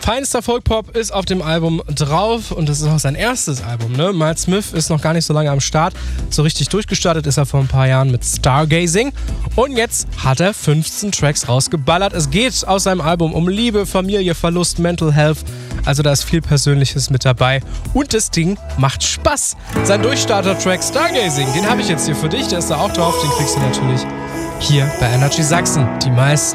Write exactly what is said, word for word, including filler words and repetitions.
Feinster Folk-Pop ist auf dem Album drauf und das ist auch sein erstes Album, ne? Miles Smith ist noch gar nicht so lange am Start. So richtig durchgestartet ist er vor ein paar Jahren mit Stargazing und jetzt hat er fünfzehn Tracks rausgeballert. Es geht aus seinem Album um Liebe, Familie, Verlust, Mental Health. Also da ist viel Persönliches mit dabei und das Ding macht Spaß. Sein Durchstarter-Track Stargazing, den habe ich jetzt hier für dich, der ist da auch drauf, den kriegst du natürlich hier bei Energy Sachsen. Die meisten